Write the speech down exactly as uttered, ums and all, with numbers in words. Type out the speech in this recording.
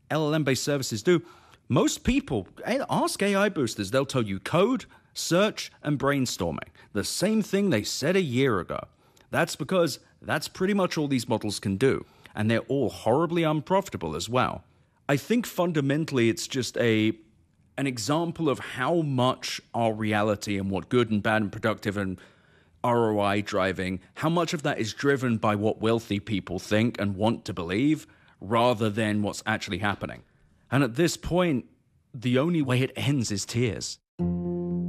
L L M-based services do. Most people, ask A I boosters, they'll tell you code, search, and brainstorming. The same thing they said a year ago. That's because that's pretty much all these models can do. And they're all horribly unprofitable as well. I think fundamentally it's just a an example of how much our reality and what good and bad and productive and R O I driving, how much of that is driven by what wealthy people think and want to believe rather than what's actually happening. And at this point, the only way it ends is tears.